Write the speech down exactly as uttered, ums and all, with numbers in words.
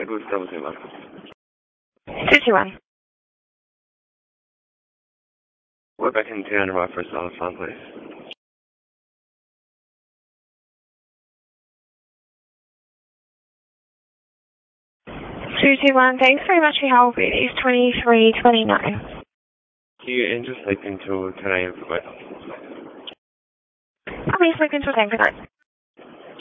Who's double two one? two two one. We're back in two hundred my first dollar phone, please. two two one, thanks very much for your help. It is twenty-three twenty-nine. Do you enter sleep until ten a m for both? I'll be sleeping until ten for night.